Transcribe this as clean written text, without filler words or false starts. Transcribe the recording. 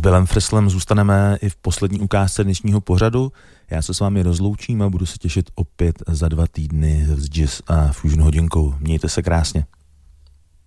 Billem Frislem zůstaneme i v poslední ukázce dnešního pořadu. Já se s vámi rozloučím a budu se těšit opět za 2 týdny s Jazz a Fusion hodinkou. Mějte se krásně.